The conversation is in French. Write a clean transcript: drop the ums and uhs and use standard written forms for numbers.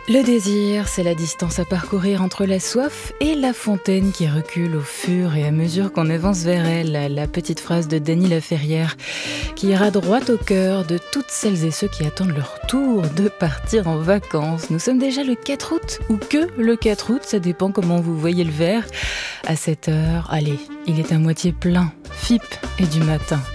Le désir, c'est la distance à parcourir entre la soif et la fontaine qui recule au fur et à mesure qu'on avance vers elle. La petite phrase de Dany Laferrière qui ira droit au cœur de toutes celles et ceux qui attendent leur tour de partir en vacances. Nous sommes déjà le 4 août ou que le 4 août, ça dépend comment vous voyez le verre. À cette heure, allez, il est à moitié plein, FIP et du matin.